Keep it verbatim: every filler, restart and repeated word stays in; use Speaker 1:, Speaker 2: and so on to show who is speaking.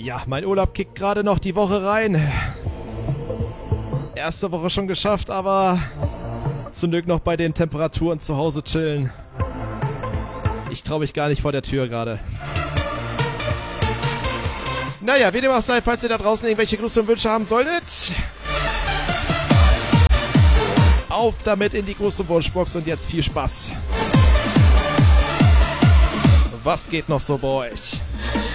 Speaker 1: Ja, mein Urlaub kickt gerade noch die Woche rein. Erste Woche schon geschafft, aber zum Glück noch bei den Temperaturen zu Hause chillen. Ich traue mich gar nicht vor der Tür gerade. Naja, wie dem auch sei, falls ihr da draußen irgendwelche Grüße und Wünsche haben solltet, auf damit in die große Wunschbox und jetzt viel Spaß. Was geht noch so bei euch?